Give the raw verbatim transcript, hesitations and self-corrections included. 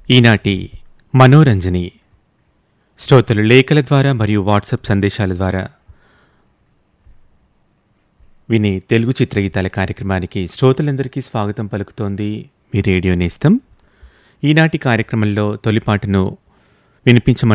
ఈనాటి మనోరంజని శ్రోతలు లేఖల ద్వారా మరియు వాట్సాప్ సందేశాల ద్వారా వినే తెలుగు చిత్రగీతాల కార్యక్రమానికి శ్రోతలందరికీ స్వాగతం పలుకుతోంది మీ రేడియో నేస్తం. ఈనాటి కార్యక్రమంలో తొలిపాటను వినిపించమని